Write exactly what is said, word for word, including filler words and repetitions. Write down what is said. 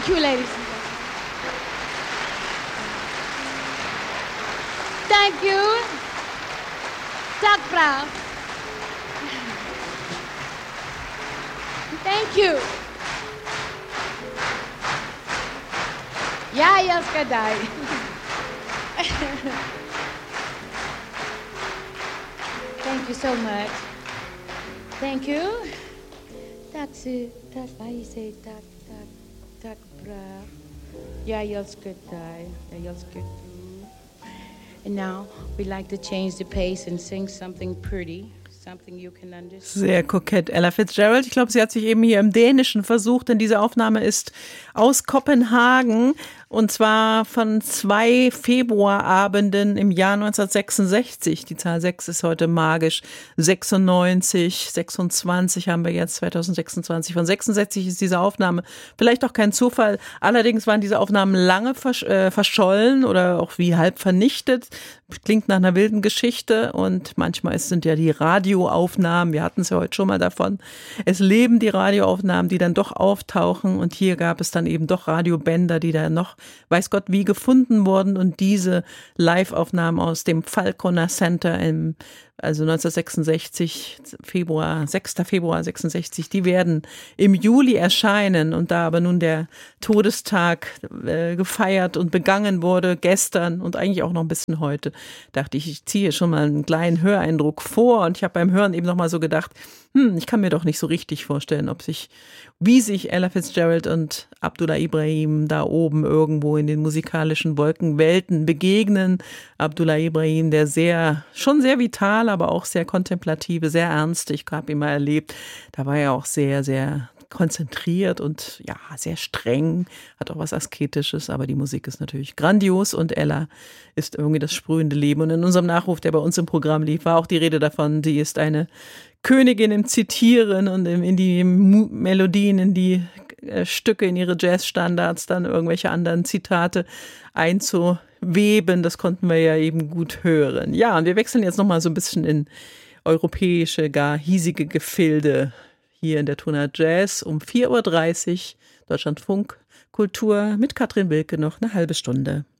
Thank you, ladies and gentlemen. Thank you. Tack bra. Thank you. Ja, jag älskar dig. Thank you so much. Thank you. Tack så, tack, vad säger tack, tack, tack bra. Jag älskar dig. Jag älskar du. And now we'd like to change the pace and sing something pretty. Sehr kokett, Ella Fitzgerald. Ich glaube, sie hat sich eben hier im Dänischen versucht, denn diese Aufnahme ist aus Kopenhagen und zwar von zwei Februarabenden im Jahr neunzehnhundertsechsundsechzig. Die Zahl sechs ist heute magisch. sechsundneunzig, sechsundzwanzig haben wir jetzt, zweitausendsechsundzwanzig. Von sechsundsechzig ist diese Aufnahme vielleicht auch kein Zufall. Allerdings waren diese Aufnahmen lange versch- äh, verschollen oder auch wie halb vernichtet. Klingt nach einer wilden Geschichte und manchmal sind ja die Radioaufnahmen, wir hatten es ja heute schon mal davon, es leben die Radioaufnahmen, die dann doch auftauchen und hier gab es dann eben doch Radiobänder, die da noch, weiß Gott wie, gefunden wurden und diese Live-Aufnahmen aus dem Falconer Center im also neunzehnhundertsechsundsechzig, Februar, sechster Februar sechsundsechzig, die werden im Juli erscheinen und da aber nun der Todestag äh, gefeiert und begangen wurde, gestern und eigentlich auch noch ein bisschen heute, dachte ich, ich ziehe schon mal einen kleinen Höreindruck vor und ich habe beim Hören eben noch mal so gedacht, hm, ich kann mir doch nicht so richtig vorstellen, ob sich, wie sich Ella Fitzgerald und Abdullah Ibrahim da oben irgendwo in den musikalischen Wolkenwelten begegnen. Abdullah Ibrahim, der sehr, schon sehr vital, aber auch sehr kontemplative, sehr ernst. Ich habe ihn mal erlebt. Da war er auch sehr, sehr konzentriert und ja, sehr streng, hat auch was Asketisches, aber die Musik ist natürlich grandios und Ella ist irgendwie das sprühende Leben. Und in unserem Nachruf, der bei uns im Programm lief, war auch die Rede davon, sie ist eine Königin im Zitieren und in die Melodien, in die Stücke, in ihre Jazzstandards, dann irgendwelche anderen Zitate einzuweben. Das konnten wir ja eben gut hören. Ja, und wir wechseln jetzt nochmal so ein bisschen in europäische, gar hiesige Gefilde hier in der Tuna Jazz um vier Uhr dreißig, Deutschlandfunk Kultur mit Katrin Wilke noch eine halbe Stunde.